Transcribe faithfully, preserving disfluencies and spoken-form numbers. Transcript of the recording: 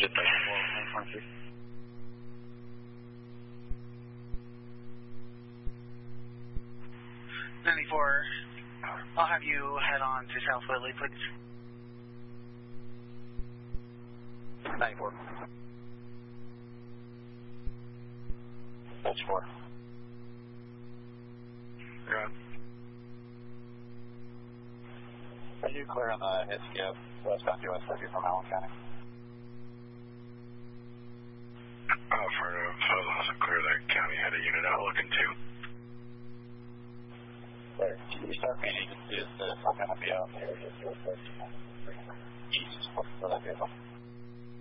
Jet nine four. ninety-four, I'll have you head on to South Whitley, please. ninety-four. That's four. You're on. Are you clear on the hit skip westbound U S fifty from Allen County? Uh, for so it wasn't clear that county had a unit out looking too. Right. You start meeting is that we're going to be out here just east for that vehicle.